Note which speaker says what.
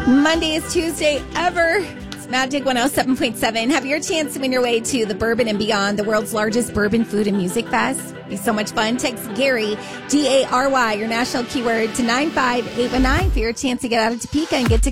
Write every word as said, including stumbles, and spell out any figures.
Speaker 1: Monday Tuesday ever. It's Magic one oh seven point seven. Have your chance to win your way to the Bourbon and Beyond, the world's largest bourbon food and music fest. Be so much fun. Text Gary, G A R Y, your national keyword to nine five eight one nine for your chance to get out of Topeka and get to